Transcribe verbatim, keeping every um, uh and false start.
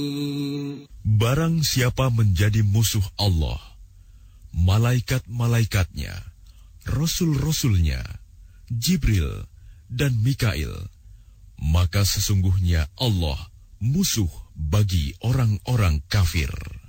Barang siapa menjadi musuh Allah, malaikat-malaikatnya, rasul-rasulnya, Jibril dan Mikail, maka sesungguhnya Allah musuh bagi orang-orang kafir.